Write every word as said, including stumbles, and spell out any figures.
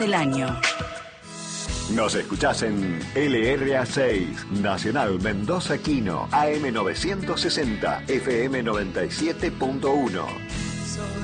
del año. Nos escuchás en L R A seis, Nacional Mendoza Quino, A M novecientos sesenta, F M noventa y siete punto uno.